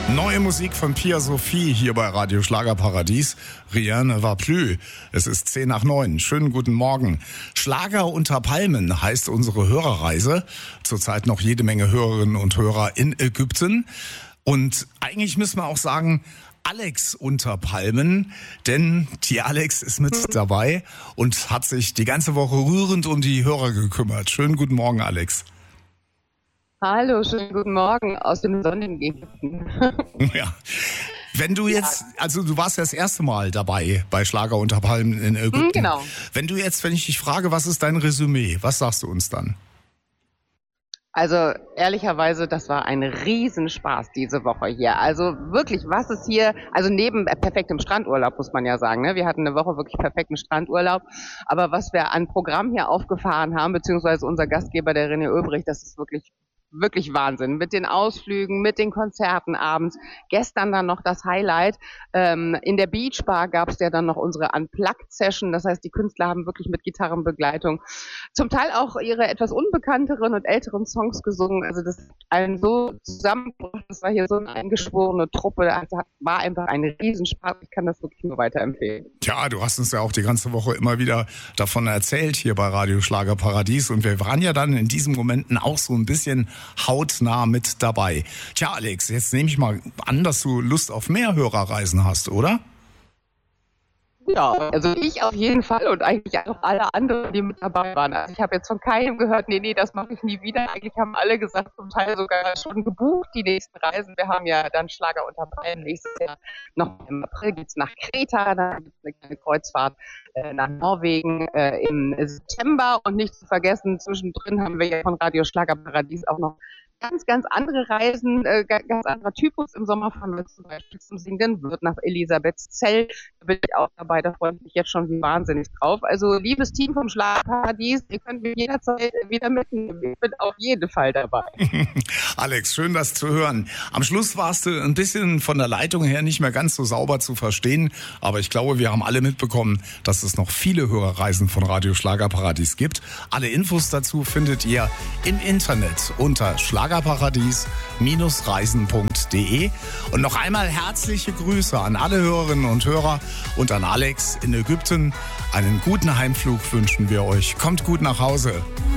Neue Musik von Pia Sophie hier bei Radio Schlagerparadies. Rien ne va plus. Es ist 8:50. Schönen guten Morgen. Schlager unter Palmen heißt unsere Hörerreise. Zurzeit noch jede Menge Hörerinnen und Hörer in Ägypten. Und eigentlich müssen wir auch sagen, Alex unter Palmen, denn die Alex ist mit dabei und hat sich die ganze Woche rührend um die Hörer gekümmert. Schönen guten Morgen, Alex. Hallo, schönen guten Morgen aus dem sonnigen Ägypten. Ja. Wenn du jetzt, also du warst ja das erste Mal dabei bei Schlager unter Palmen in Ägypten. Genau. Wenn ich dich frage, was ist dein Resümee? Was sagst du uns dann? Also ehrlicherweise, das war ein Riesenspaß diese Woche hier. Also wirklich, was ist hier, also neben perfektem Strandurlaub muss man ja sagen, ne? Wir hatten eine Woche wirklich perfekten Strandurlaub, aber was wir an Programm hier aufgefahren haben, beziehungsweise unser Gastgeber, der René Ulbrich, das ist wirklich Wahnsinn. Mit den Ausflügen, mit den Konzerten abends. Gestern dann noch das Highlight. In der Beach Bar gab es ja dann noch unsere Unplugged-Session. Das heißt, die Künstler haben wirklich mit Gitarrenbegleitung zum Teil auch ihre etwas unbekannteren und älteren Songs gesungen. Also das ist allen so zusammengebracht. Das war hier so eine eingeschworene Truppe. Also war einfach ein Riesenspaß. Ich kann das wirklich nur weiterempfehlen. Tja, du hast uns ja auch die ganze Woche immer wieder davon erzählt hier bei Radio Schlagerparadies. Und wir waren ja dann in diesen Momenten auch so ein bisschen hautnah mit dabei. Tja, Alex, jetzt nehme ich mal an, dass du Lust auf mehr Hörerreisen hast, oder? Ja, also ich auf jeden Fall und eigentlich auch alle anderen, die mit dabei waren. Also ich habe jetzt von keinem gehört, nee, das mache ich nie wieder. Eigentlich haben alle gesagt, zum Teil sogar schon gebucht, die nächsten Reisen. Wir haben ja dann Schlager unter Palmen nächstes Jahr. Noch im April geht's nach Kreta, dann gibt es eine kleine Kreuzfahrt nach Norwegen im September. Und nicht zu vergessen, zwischendrin haben wir ja von Radio Schlagerparadies auch noch ganz andere Reisen, ganz anderer Typus. Im Sommer fahren wir zum Beispiel zum Singen Wirt nach Elisabethzell. Da bin ich auch dabei, da freue ich mich jetzt schon wie wahnsinnig drauf. Also, liebes Team vom Schlagerparadies, ihr könnt mich jederzeit wieder mitnehmen. Ich bin auf jeden Fall dabei. Alex, schön das zu hören. Am Schluss warst du ein bisschen von der Leitung her nicht mehr ganz so sauber zu verstehen, aber ich glaube, wir haben alle mitbekommen, dass es noch viele Hörerreisen von Radio Schlagerparadies gibt. Alle Infos dazu findet ihr im Internet unter schlagerparadies-reisen.de. Und noch einmal herzliche Grüße an alle Hörerinnen und Hörer und an Alex in Ägypten. Einen guten Heimflug wünschen wir euch. Kommt gut nach Hause.